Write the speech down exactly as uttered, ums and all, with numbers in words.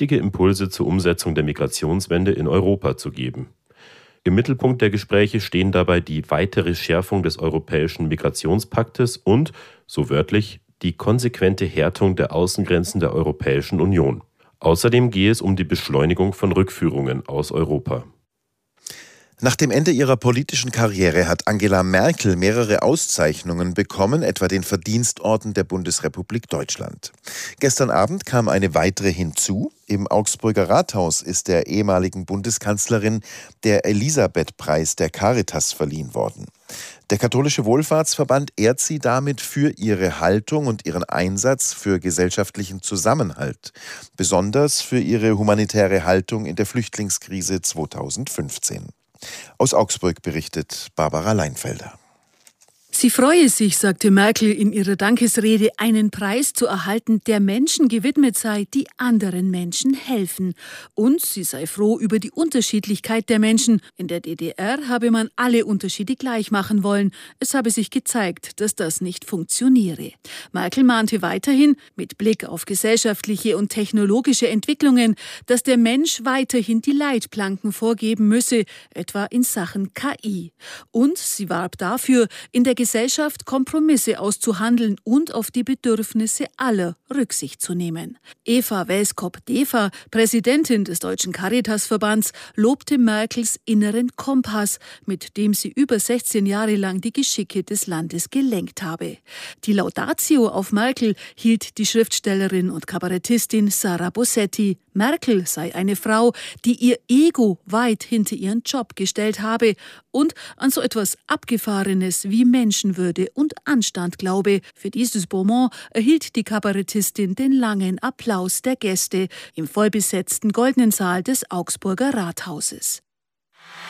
wichtige Impulse zur Umsetzung der Migrationswende in Europa zu geben. Im Mittelpunkt der Gespräche stehen dabei die weitere Schärfung des europäischen Migrationspaktes und, so wörtlich, die konsequente Härtung der Außengrenzen der Europäischen Union. Außerdem gehe es um die Beschleunigung von Rückführungen aus Europa. Nach dem Ende ihrer politischen Karriere hat Angela Merkel mehrere Auszeichnungen bekommen, etwa den Verdienstorden der Bundesrepublik Deutschland. Gestern Abend kam eine weitere hinzu. Im Augsburger Rathaus ist der ehemaligen Bundeskanzlerin der Elisabeth-Preis der Caritas verliehen worden. Der katholische Wohlfahrtsverband ehrt sie damit für ihre Haltung und ihren Einsatz für gesellschaftlichen Zusammenhalt, besonders für ihre humanitäre Haltung in der Flüchtlingskrise zweitausendfünfzehn. Aus Augsburg berichtet Barbara Leinfelder. Sie freue sich, sagte Merkel in ihrer Dankesrede, einen Preis zu erhalten, der Menschen gewidmet sei, die anderen Menschen helfen. Und sie sei froh über die Unterschiedlichkeit der Menschen. In der D D R habe man alle Unterschiede gleich machen wollen. Es habe sich gezeigt, dass das nicht funktioniere. Merkel mahnte weiterhin, mit Blick auf gesellschaftliche und technologische Entwicklungen, dass der Mensch weiterhin die Leitplanken vorgeben müsse, etwa in Sachen K I. Und sie warb dafür, in der Gesellschaft Kompromisse auszuhandeln und auf die Bedürfnisse aller Rücksicht zu nehmen. Eva Welskop-Defer, Präsidentin des Deutschen Caritasverbands, lobte Merkels inneren Kompass, mit dem sie über sechzehn Jahre lang die Geschicke des Landes gelenkt habe. Die Laudatio auf Merkel hielt die Schriftstellerin und Kabarettistin Sarah Bossetti. Merkel sei eine Frau, die ihr Ego weit hinter ihren Job gestellt habe und an so etwas Abgefahrenes wie Menschenwürde und Anstand glaube. Für dieses Bonmot erhielt die Kabarettistin den langen Applaus der Gäste im vollbesetzten Goldenen Saal des Augsburger Rathauses.